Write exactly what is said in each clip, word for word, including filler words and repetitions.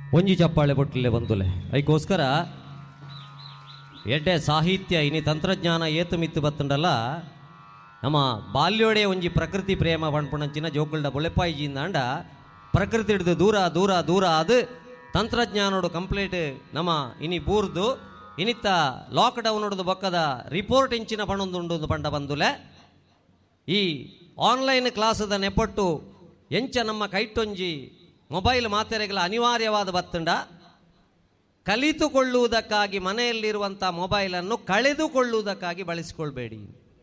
ಒಂಜಿ ಚಪ್ಪಾಳೆ ಬೊಟ್ಟಲೆ ಬಂದುಲೆ ಅದಕ್ಕೋಸ್ಕರ ಎಡ್ಡೆ ಸಾಹಿತ್ಯ ಇನಿ ತಂತ್ರಜ್ಞಾನ ಏತು ಮಿತ್ತು ಬತ್ತಂಡಲ್ಲ ನಮ್ಮ ಬಾಲ್ಯೋಡೆ ಒಂಜಿ ಪ್ರಕೃತಿ ಪ್ರೇಮ ಪಣ್ಪುಣಂಚಿನ ಜೋಕುಲ್ಡ ಬೊಳೆಪಾಯಿಜಿಂದ ಅಂಡ ಪ್ರಕೃತಿ ಹಿಡಿದು ದೂರ ದೂರ ದೂರ ಅದು ತಂತ್ರಜ್ಞಾನೋಡು ಕಂಪ್ಲೀಟ್ ನಮ್ಮ ಇನಿ ಬೂರ್ದು ಇನಿತ್ತ ಲಾಕ್ಡೌನ್ ಹೊಡೆದು ಬೊಕ್ಕದ ರಿಪೋರ್ಟ್ ಇಂಚಿನ ಪಣೊಂದುಂಡು ಪಂಡ ಬಂದುಲೆ ಈ ಆನ್ಲೈನ್ ಕ್ಲಾಸದ ನೆಪಟ್ಟು ಎಂಚ ನಮ್ಮ ಕೈಟೊಂಜಿ ಮೊಬೈಲ್ ಮಾತೆರೆಗಳ ಅನಿವಾರ್ಯವಾದ ಬತ್ತಂಡ ಕಲಿತುಕೊಳ್ಳುವುದಕ್ಕಾಗಿ ಮನೆಯಲ್ಲಿರುವಂಥ ಮೊಬೈಲನ್ನು ಕಳೆದುಕೊಳ್ಳುವುದಕ್ಕಾಗಿ ಬಳಸಿಕೊಳ್ಬೇಡಿ.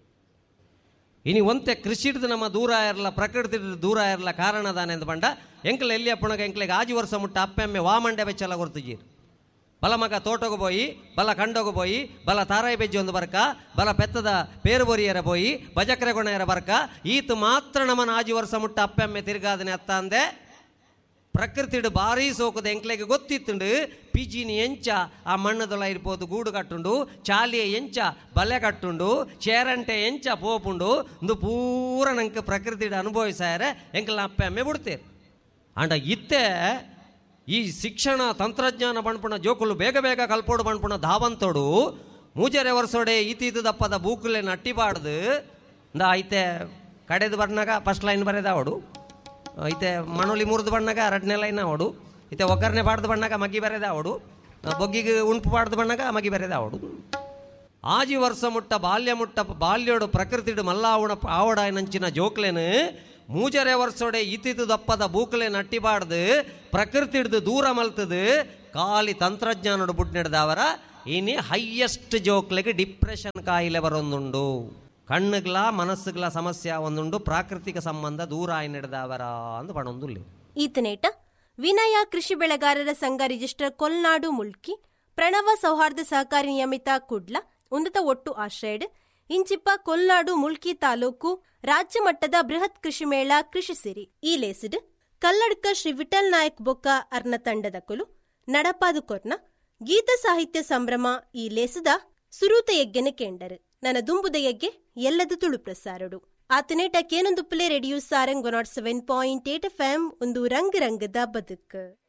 ಇನಿ ಒಂತೆ ಕೃಷಿ ಹಿಡಿದು ನಮ್ಮ ದೂರ ಇರಲ್ಲ, ಪ್ರಕೃತಿ ದೂರ ಇರಲ್ಲ ಕಾರಣದಾನೆ ಅಂತ ಬಂಡ ಎಂಕ್ಲೆ ಎಲ್ಲಿ ಅಪ್ಪಣಗ ಎಂಕ್ಲೆಗೆ ಆಜಿ ವರ್ಷ ಮುಟ್ಟ ಅಪ್ಪೆಮ್ಮೆ ವಾಮಂಡೆ ಬೆಚ್ಚಲ ಗೊರ್ತಿಜೀರು ಬಲ ಮಗ ತೋಟಗೂ ಪೋಯಿ ಬಲ ಕಂಡೋಗು ಪೋಯಿ ಬಲ ತಾರಾಯಿ ಬೆಜ್ಜಿ ಒಂದು ಬರ್ಕ ಬಲ ಪೆತ್ತದ ಪೇರು ಬೊರಿಯರ ಪೋಯಿ ಬಜಕ್ರೆ ಗೊಣೆಯರ ಬರ್ಕ ಈತು ಮಾತ್ರ ನಮ್ಮನ ಆಜಿ ವರ್ಷ ಮುಟ್ಟ ಅಪ್ಪೆಮ್ಮೆ ತಿರ್ಗಾದನೆ ಅತ್ತ ಅಂದೆ ಪ್ರಕೃತಿಡು ಭಾರಿ ಸೋಕದ ಎಂಕ್ಲೆಗೆ ಗೊತ್ತಿತ್ತುಂಡು ಪಿಜಿನಿ ಎಂಚ ಆ ಮಣ್ಣದೊಳ ಇರ್ಬೋದು ಗೂಡು ಕಟ್ಟುಂಡು ಚಾಲಿಯ ಎಂಚ ಬಲೆ ಕಟ್ಟುಂಡು ಚೇರಂಟೆ ಎಂಚ ಪೋಪುಂಡು ಒಂದು ಪೂರ ನಂಗೆ ಪ್ರಕೃತಿಡು ಅನುಭವಿಸಾರೆ ಎಂಕ್ಲ ಅಪ್ಪೆಮ್ಮೆ ಬಿಡ್ತೇವೆ ಅಂಡ ಇತ್ತೆ ಈ ಶಿಕ್ಷಣ ತಂತ್ರಜ್ಞಾನ ಬಣ್ಪುಣ ಜೋಕುಲು ಬೇಗ ಬೇಗ ಕಲ್ಪೋಡು ಬಣ್ಪುಣ ಧಾವಂತೋಡು ಮೂಜರೆ ವರ್ಷೋಡೆ ಈತೀತು ದಪ್ಪದ ಬೂಕುಲೆ ನಟ್ಟಿಬಾರ್ದು ಇಂದ ಐತೆ ಕಡೆದು ಬರ್ನಾಗ ಫಸ್ಟ್ ಲೈನ್ ಬರೆದ ಅವಡು ಐತೆ ಮಣೋಲಿ ಮುರಿದು ಬಣ್ಣಾಗ ಎರಡನೇ ಲೈನ್ ಅವಡು ಐತೆ ಒಗ್ಗರಣೆ ಬಾಡ್ದು ಬಣ್ಣಾಗ ಮಗ್ಗಿ ಬರೆದ ಅವಡು ಬೊಗ್ಗಿಗೆ ಉಣ್ಪು ಬಾಡ್ದು ಬಣ್ಣಾಗ ಮಗ್ಗಿ ಬರೆದ ಅವಡು ಆಜಿ ವರ್ಷ ಮುಟ್ಟ ಬಾಲ್ಯ ಮುಟ್ಟ ಬಾಲ್ಯೋಡು ಪ್ರಕೃತಿಡು ಮಲ್ಲಾವಣ ಆವಡ ನಂಚಿನ ಜೋಕ್ಲೇನು ಮೂಜರೆ ವರ್ಷೋಡೆ ಇತಿದು ದಪ್ಪದ ಬೂಕಲೆ ನಟ್ಟಿಬಾರ್ದು ಪ್ರಕೃತಿ ಹಿಡ್ದು ದೂರ ಮಲ್ತದು ಖಾಲಿ ತಂತ್ರಜ್ಞಾನೋಡು ಬುಡ್ನೆಡ್ದವರ ಇನಿ ಹೈಯೆಸ್ಟ್ ಜೋಕ್ಲೆಗೆ ಡಿಪ್ರೆಷನ್ ಕಾಯಿಲೆ ಬರೊಂದುಂಡು ಕಣ್ಣುಗಳ ಮನಸ್ಸುಗಳ ಸಮಸ್ಯೆ ಒಂದುಂಡು ಪ್ರಾಕೃತಿಕ ಸಂಬಂಧ ದೂರ ಆಯಿ ನಡೆದವರ ಅಂದು ಪಣೊಂದುಲ್ಲೆ. ಈತನೇಟ ವಿನಯ ಕೃಷಿ ಬೆಳೆಗಾರರ ಸಂಘ ರಿಜಿಸ್ಟರ್ ಕೊಲ್ನಾಡು ಮುಲ್ಕಿ ಪ್ರಣವ ಸೌಹಾರ್ದ ಸಹಕಾರಿ ನಿಯಮಿತ ಕುಡ್ಲ ಉನ್ನತ ಒಟ್ಟು ಆಶ್ರಯಡ್ ಇಂಚಿಪ್ಪ ಕೊಲ್ನಾಡು ಮುಲ್ಕಿ ತಾಲೂಕು ರಾಜ್ಯ ಮಟ್ಟದ ಬೃಹತ್ ಕೃಷಿ ಮೇಳ ಕೃಷಿ ಸಿರಿ ಈ ಲೇಸಿಡ್ ಕಲ್ಲಡ್ಕ ಶ್ರೀ ವಿಠಲ್ ನಾಯಕ್ ಬೊಕ್ಕ ಅರ್ನ ತಂಡದ ಕುಲು ನಡಪಾದು ಕೊರ್ನ ಗೀತ ಸಾಹಿತ್ಯ ಸಂಭ್ರಮ ಈ ಲೇಸದ ಸುರೂತ ಯಜ್ಞನ ಕೇಂಡರು ನನ್ನ ದುಂಬುದ ಯಜ್ಞೆ ಎಲ್ಲದು Tulu ಪ್ರಸಾರಡು ಆತನೇಟ ಕೇನೊಂದು play radio Sarang one not seven point eight F M ಒಂದು ರಂಗ್ ರಂಗದ ಬದುಕು.